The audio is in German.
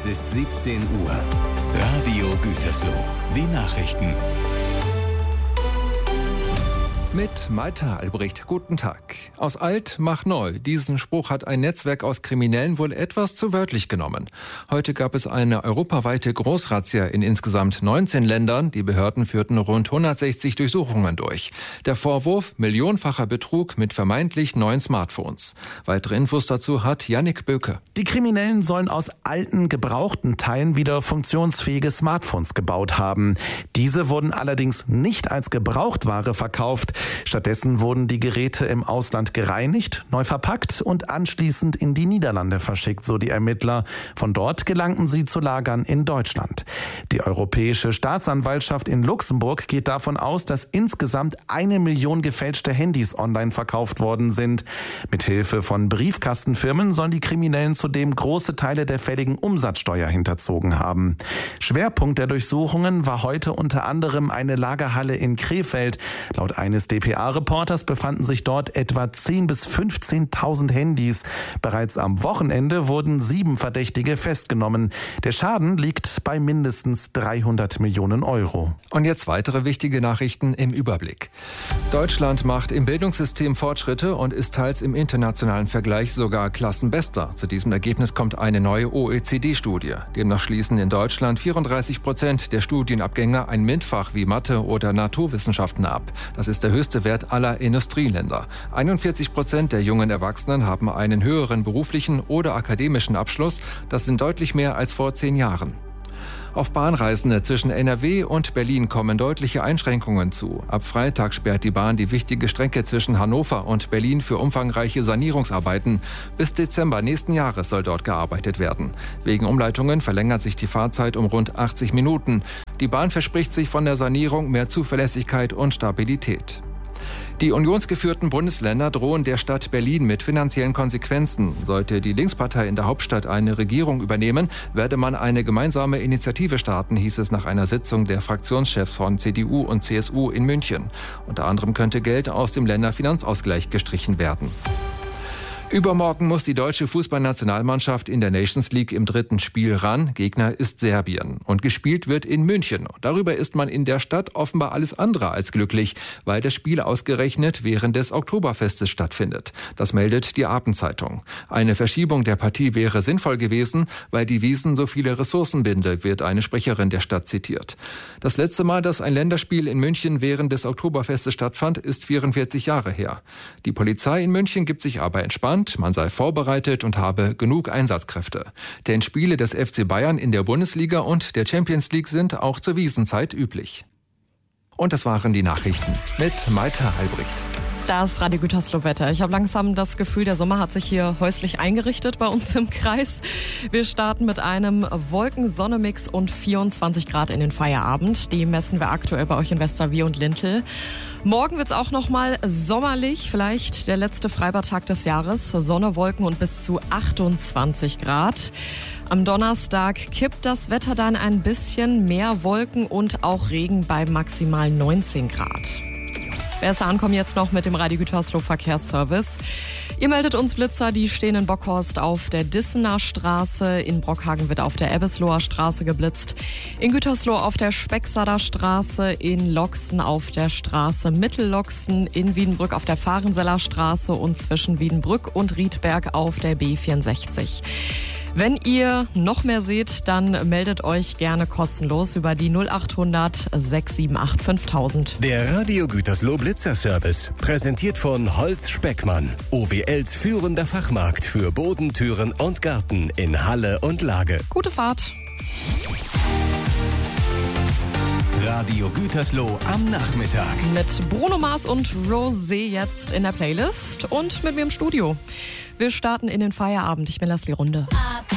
Es ist 17 Uhr. Radio Gütersloh. Die Nachrichten. Mit Maita Albrecht, guten Tag. Aus alt mach neu. Diesen Spruch hat ein Netzwerk aus Kriminellen wohl etwas zu wörtlich genommen. Heute gab es eine europaweite Großrazzia in insgesamt 19 Ländern. Die Behörden führten rund 160 Durchsuchungen durch. Der Vorwurf: millionenfacher Betrug mit vermeintlich neuen Smartphones. Weitere Infos dazu hat Yannick Böke. Die Kriminellen sollen aus alten, gebrauchten Teilen wieder funktionsfähige Smartphones gebaut haben. Diese wurden allerdings nicht als Gebrauchtware verkauft. Stattdessen wurden die Geräte im Ausland gereinigt, neu verpackt und anschließend in die Niederlande verschickt, so die Ermittler. Von dort gelangten sie zu Lagern in Deutschland. Die Europäische Staatsanwaltschaft in Luxemburg geht davon aus, dass insgesamt 1 Million gefälschte Handys online verkauft worden sind. Mithilfe von Briefkastenfirmen sollen die Kriminellen zudem große Teile der fälligen Umsatzsteuer hinterzogen haben. Schwerpunkt der Durchsuchungen war heute unter anderem eine Lagerhalle in Krefeld. Laut eines dpa-Reporters befanden sich dort etwa 10.000 bis 15.000 Handys. Bereits am Wochenende wurden 7 Verdächtige festgenommen. Der Schaden liegt bei mindestens 300 Millionen Euro. Und jetzt weitere wichtige Nachrichten im Überblick. Deutschland macht im Bildungssystem Fortschritte und ist teils im internationalen Vergleich sogar Klassenbester. Zu diesem Ergebnis kommt eine neue OECD-Studie. Demnach schließen in Deutschland 34% der Studienabgänger ein MINT-Fach wie Mathe oder Naturwissenschaften ab. Das ist der höchste Wert aller Industrieländer. 41% der jungen Erwachsenen haben einen höheren beruflichen oder akademischen Abschluss. Das sind deutlich mehr als vor 10 Jahren. Auf Bahnreisende zwischen NRW und Berlin kommen deutliche Einschränkungen zu. Ab Freitag sperrt die Bahn die wichtige Strecke zwischen Hannover und Berlin für umfangreiche Sanierungsarbeiten. Bis Dezember nächsten Jahres soll dort gearbeitet werden. Wegen Umleitungen verlängert sich die Fahrzeit um rund 80 Minuten. Die Bahn verspricht sich von der Sanierung mehr Zuverlässigkeit und Stabilität. Die unionsgeführten Bundesländer drohen der Stadt Berlin mit finanziellen Konsequenzen. Sollte die Linkspartei in der Hauptstadt eine Regierung übernehmen, werde man eine gemeinsame Initiative starten, hieß es nach einer Sitzung der Fraktionschefs von CDU und CSU in München. Unter anderem könnte Geld aus dem Länderfinanzausgleich gestrichen werden. Übermorgen muss die deutsche Fußballnationalmannschaft in der Nations League im 3. Spiel ran. Gegner ist Serbien. Und gespielt wird in München. Darüber ist man in der Stadt offenbar alles andere als glücklich, weil das Spiel ausgerechnet während des Oktoberfestes stattfindet. Das meldet die Abendzeitung. Eine Verschiebung der Partie wäre sinnvoll gewesen, weil die Wiesn so viele Ressourcen binde, wird eine Sprecherin der Stadt zitiert. Das letzte Mal, dass ein Länderspiel in München während des Oktoberfestes stattfand, ist 44 Jahre her. Die Polizei in München gibt sich aber entspannt. Man sei vorbereitet und habe genug Einsatzkräfte. Denn Spiele des FC Bayern in der Bundesliga und der Champions League sind auch zur Wiesnzeit üblich. Und das waren die Nachrichten mit Maita Albrecht. Das Radio Gütersloh-Wetter. Ich habe langsam das Gefühl, der Sommer hat sich hier häuslich eingerichtet bei uns im Kreis. Wir starten mit einem Wolken-Sonne-Mix und 24 Grad in den Feierabend. Die messen wir aktuell bei euch in Westerwier und Lintel. Morgen wird es auch noch mal sommerlich, vielleicht der letzte Freibadtag des Jahres. Sonne, Wolken und bis zu 28 Grad. Am Donnerstag kippt das Wetter dann ein bisschen, mehr Wolken und auch Regen bei maximal 19 Grad. Besser ankommen jetzt noch mit dem Radio Gütersloh Verkehrsservice. Ihr meldet uns Blitzer, die stehen in Bockhorst auf der Dissener Straße. In Brockhagen wird auf der Ebbesloher Straße geblitzt. In Gütersloh auf der Specksader Straße. In Loxen auf der Straße Mittelloxen. In Wiedenbrück auf der Fahrenseller Straße und zwischen Wiedenbrück und Riedberg auf der B64. Wenn ihr noch mehr seht, dann meldet euch gerne kostenlos über die 0800 678 5000. Der Radio Gütersloh Blitzerservice, präsentiert von Holz Speckmann, OWLs führender Fachmarkt für Boden, Türen und Garten in Halle und Lage. Gute Fahrt. Radio Gütersloh am Nachmittag. Mit Bruno Mars und Rosé jetzt in der Playlist und mit mir im Studio. Wir starten in den Feierabend. Ich bin Leslie Runde.